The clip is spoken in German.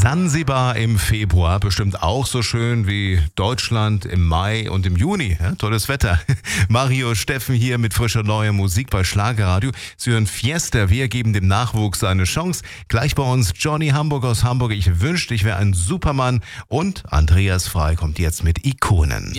Sansibar im Februar, bestimmt auch so schön wie Deutschland im Mai und im Juni. Ja, tolles Wetter. Mario Steffen hier mit frischer neuer Musik bei Schlagerradio. Sie hören Fiesta, wir geben dem Nachwuchs eine Chance. Gleich bei uns Johnny Hamburg aus Hamburg. Ich wünschte, ich wäre ein Supermann. Und Andreas Frei kommt jetzt mit Ikonen.